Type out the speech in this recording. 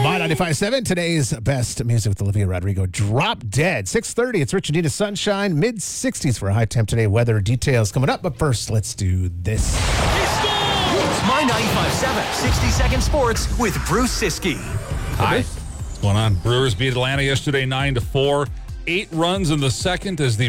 My 95.7, today's best music with Olivia Rodrigo. Drop Dead. 6:30, it's Rich and Dina Sunshine. Mid-60s for a high temp today. Weather details coming up, but first, let's do this. It's My 95.7, 60-second sports with Bruce Siskey. Hi. What's going on? Brewers beat Atlanta yesterday 9-4. 8 runs in the second as the